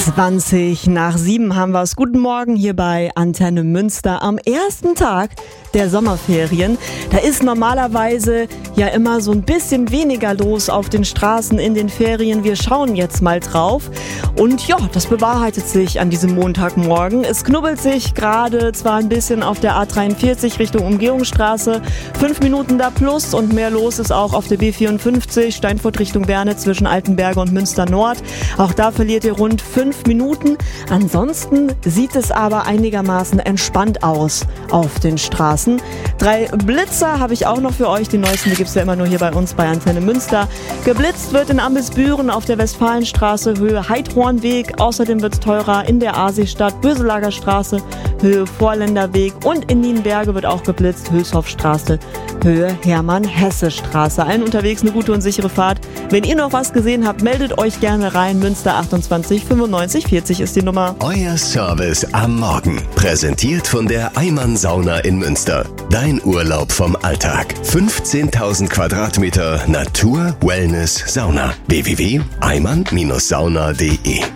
7:20 haben wir es. Guten Morgen hier bei Antenne Münster am ersten Tag der Sommerferien. Da ist normalerweise ja immer so ein bisschen weniger los auf den Straßen in den Ferien. Wir schauen jetzt mal drauf. Und ja, das bewahrheitet sich an diesem Montagmorgen. Es knubbelt sich gerade zwar ein bisschen auf der A43 Richtung Umgehungsstraße. 5 Minuten da plus und mehr los ist auch auf der B54 Steinfurt Richtung Werne zwischen Altenberge und Münster Nord. Auch da verliert ihr rund 5 Minuten. Ansonsten sieht es aber einigermaßen entspannt aus auf den Straßen. 3 Blitzer habe ich auch noch für euch. Die neuesten, die gibt es ja immer nur hier bei uns bei Antenne Münster. Geblitzt wird in Ambelsbüren auf der Westfalenstraße, Höhe Heidhornweg. Außerdem wird es teurer in der Aasee-Stadt, Böselager Straße, Höhe Vorländerweg. Und in Nienberge wird auch geblitzt, Hülshoffstraße, Höhe Hermann-Hesse-Straße. Allen unterwegs eine gute und sichere Fahrt. Wenn ihr noch was gesehen habt, meldet euch gerne rein. Münster 28 95 40 ist die Nummer. Euer Service am Morgen. Präsentiert von der Eimann Sauna in Münster. Dein Urlaub vom Alltag. 15.000 Quadratmeter Natur, Wellness, Sauna. www.eimann-sauna.de